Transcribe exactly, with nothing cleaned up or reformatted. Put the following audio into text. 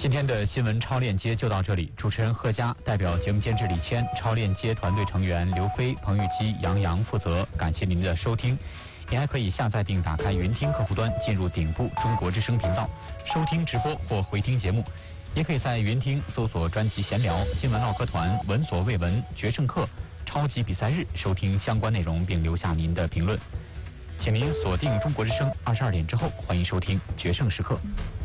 今天的新闻超链接就到这里，主持人贺佳代表节目监制李谦，超链接团队成员刘飞、彭玉基、杨洋负责。感谢您的收听，您还可以下载并打开云听客户端，进入顶部中国之声频道，收听直播或回听节目。也可以在云听搜索专辑闲聊、新闻唠嗑团、闻所未闻、决胜客、超级比赛日，收听相关内容并留下您的评论。请您锁定中国之声，二十二点之后欢迎收听决胜时刻。